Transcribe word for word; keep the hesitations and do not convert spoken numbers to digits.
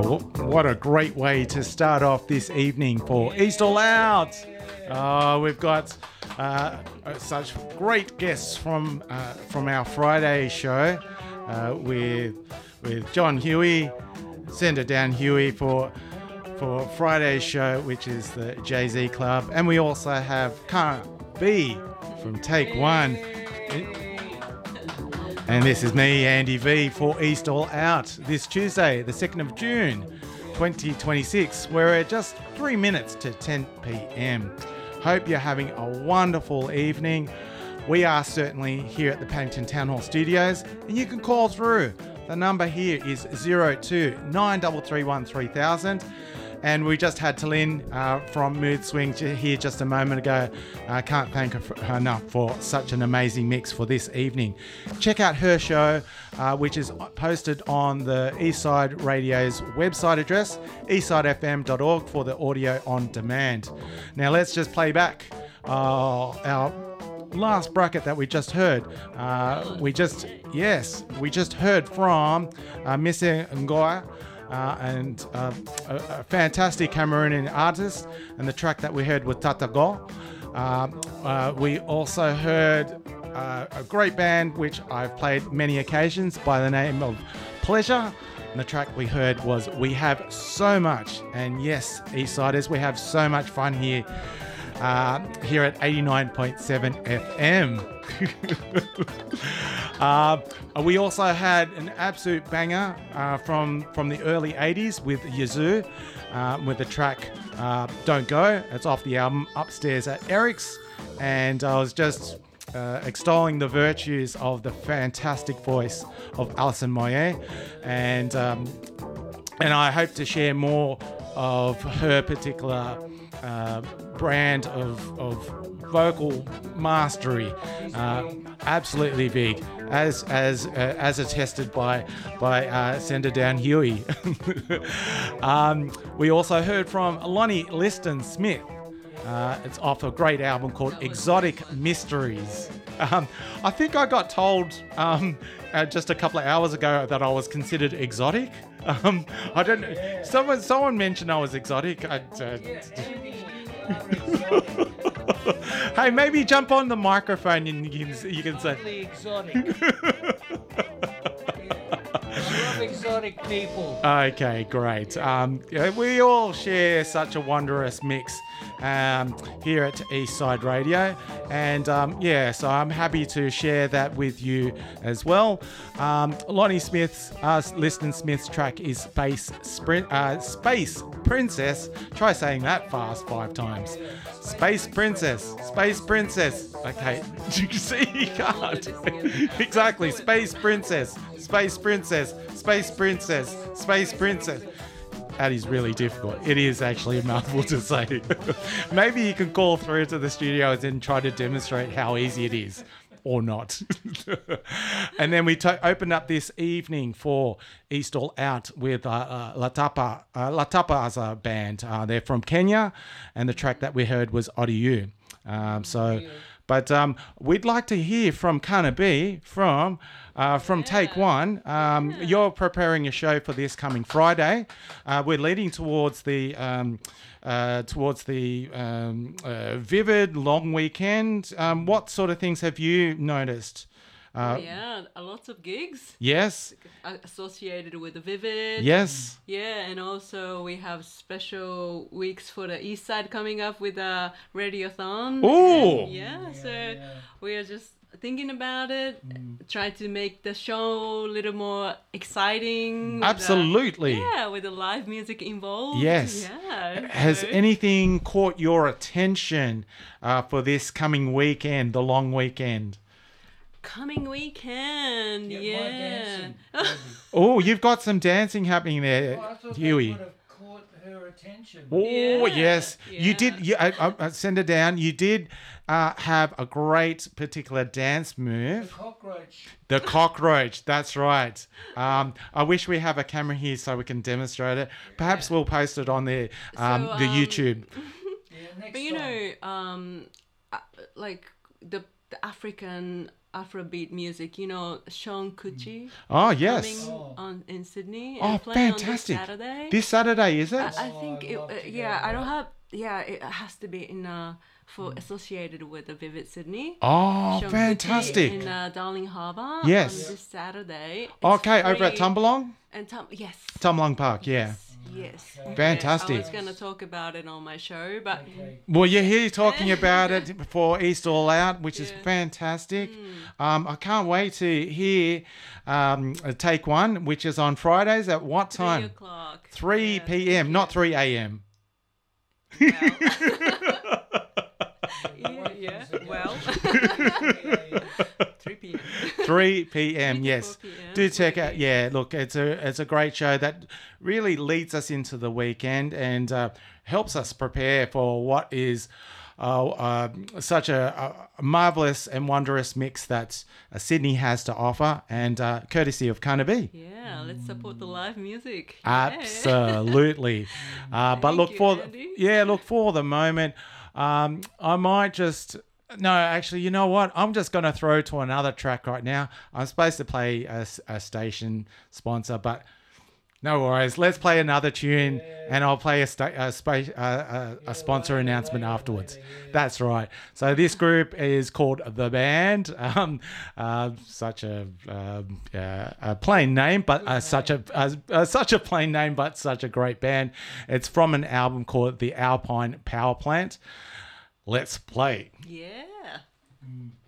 What a great way to start off this evening for East All Out. Oh, we've got uh, such great guests from uh, from our Friday show uh, with with John Huey. Send it down, Huey, for for Friday's show, which is the Jay-Z Club, and we also have Kana B from Take One. And this is me, Andy V, for East All Out this Tuesday, the second of June, twenty twenty-six. We're just three minutes to ten p.m. Hope you're having a wonderful evening. We are certainly here at the Paddington Town Hall Studios, and you can call through. The number here is zero two nine three three one three thousand. And we just had Talin uh, from Mood Swing here just a moment ago. I uh, can't thank her enough for such an amazing mix for this evening. Check out her show, uh, which is posted on the Eastside Radio's website address, eastside f m dot org, for the audio on demand. Now let's just play back uh, our last bracket that we just heard. Uh, we just, yes, we just heard from uh, Missy Ngoa. Uh, and uh, a, a fantastic Cameroonian artist, and the track that we heard was Tatago. Uh, uh, we also heard uh, a great band which I've played many occasions by the name of Pleasure, and the track we heard was We Have So Much. And yes, Eastsiders, we have so much fun here uh, here at eighty-nine point seven F M. uh, we also had an absolute banger uh, from from the early eighties with Yazoo, uh, with the track uh, Don't Go. It's off the album Upstairs at Eric's, and I was just uh, extolling the virtues of the fantastic voice of Alison Moyet, and um, and I hope to share more of her particular uh, brand of, of vocal mastery. Uh, absolutely big, as as uh, as attested by by uh, Sender Down Huey. um, we also heard from Lonnie Liston Smith. Uh, it's off a great album called Exotic Mysteries. Um, I think I got told um, uh, just a couple of hours ago that I was considered exotic. Um, I don't know. Someone someone mentioned I was exotic. I, uh, hey, maybe jump on the microphone and you can, you can say. Exotic. I love exotic people. Okay, great. Um, yeah, we all share such a wondrous mix um, here at Eastside Radio, and um, yeah, so I'm happy to share that with you as well. Um, Lonnie Smith's, uh, Liston Smith's track is Space Sprint, uh, Space Princess. Try saying that fast five times. Space Princess, Space Princess. Okay, you see, you can't. Exactly, Space Princess, Space Princess, Space Princess, Space Princess. That is really difficult. It is actually a mouthful to say. Maybe you can call through to the studio and try to demonstrate how easy it is. Or not. And then we to- opened up this evening for East All Out with uh, uh, La Tapa. Uh, La Tapa as a band. Uh, they're from Kenya, and the track that we heard was Odiu. Um, so, but um, we'd like to hear from Kana B from uh, from yeah. Take One. Um, yeah. You're preparing a show for this coming Friday. Uh, we're leading towards the. Um, Uh, towards the um, uh, vivid long weekend. Um, what sort of things have you noticed? Uh, oh, yeah, a lot of gigs. Yes. Associated with the Vivid. Yes. Yeah, and also we have special weeks for the East Side coming up with a radiothon. Oh. Yeah, yeah, so yeah. we are just thinking about it, mm. trying to make the show a little more exciting. Absolutely. The, yeah, with the live music involved. Yes. Yeah. Has so. anything caught your attention uh, for this coming weekend, the long weekend? Coming weekend, Get yeah. Oh, you've got some dancing happening there, oh, I thought Huey. That would have caught her attention. Oh, yeah. yes. Yeah. You did, you, I, I, send it down, you did uh, have a great particular dance move. The cockroach. The cockroach, that's right. Um, I wish we have a camera here so we can demonstrate it. Perhaps yeah. we'll post it on the, um, so, the um, YouTube. Yeah, next but you song. know, um, uh, like the the African Afrobeat music. You know, Sean Kuchi Oh, yes. coming Oh. on in Sydney Oh, and playing fantastic. on this Saturday. This Saturday, is it? I, I Oh, think I'd it, love uh, to yeah, go I don't there. have, yeah, it has to be in, uh, for associated with the Vivid Sydney. Oh, Sean Kuchi fantastic. In uh, Darling Harbour Yes. on this Saturday. It's Okay, over at free. Tumbalong? And Tum- yes. Tumbalong Park, yeah. Yes. Fantastic. I was going to talk about it on my show, but Okay. Well, you're here talking about it for East All Out, which is Yeah. fantastic. Um, I can't wait to hear um, Take One, which is on Fridays at what three time? o'clock. three Yeah, p.m., not yeah. three a.m. Yeah, yeah. Well, three p.m. three p.m. three to yes. four p m Do check would out. be- Yeah, look, it's a it's a great show that really leads us into the weekend and uh, helps us prepare for what is uh, uh, such a, a marvelous and wondrous mix that uh, Sydney has to offer, and uh, courtesy of Carnaby. Yeah, let's support the live music. Absolutely. Uh, but Thank look you, for Andy. yeah, look for the moment. Um, I might just no, actually, you know what? I'm just going to throw to another track right now. I'm supposed to play a, s- a station sponsor, but no worries. Let's play another tune, and I'll play a sta- a, spa- uh, a, a sponsor later, announcement later, afterwards. later, yeah. That's right. So this group is called The Band. Um, uh, such a, um, uh, a plain name, but uh, such a uh, uh, such a plain name, but such a great band. It's from an album called The Alpine Power Plant. Let's play. Yeah.